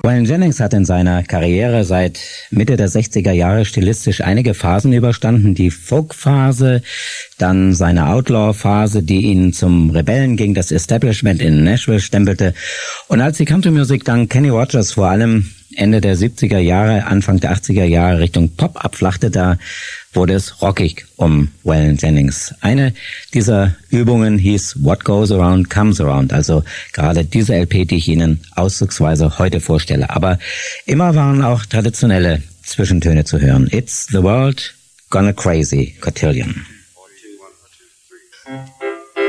Waylon Jennings hat in seiner Karriere seit Mitte der 60er Jahre stilistisch einige Phasen überstanden. Die Folk-Phase, dann seine Outlaw-Phase, die ihn zum Rebellen gegen das Establishment in Nashville stempelte. Und als die Country-Musik dank Kenny Rogers vor allem Ende der 70er Jahre, Anfang der 80er Jahre Richtung Pop abflachte, da wurde es rockig um Waylon Jennings. Eine dieser Übungen hieß What Goes Around Comes Around, also gerade diese LP, die ich Ihnen ausdrucksweise heute vorstelle. Aber immer waren auch traditionelle Zwischentöne zu hören. It's the World Gonna Crazy, Cotillion.